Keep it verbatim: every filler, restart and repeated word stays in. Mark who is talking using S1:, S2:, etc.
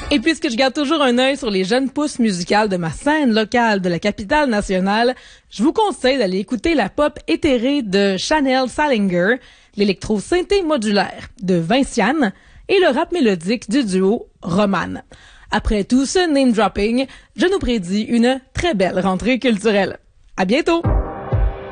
S1: Et puisque je garde toujours un œil sur les jeunes pousses musicales de ma scène locale de la capitale nationale, je vous conseille d'aller écouter la pop éthérée de Chanel Salinger, l'électro-synthé modulaire de Vinciane et le rap mélodique du duo Roman. Après tout ce name-dropping, je nous prédis une très belle rentrée culturelle. À bientôt!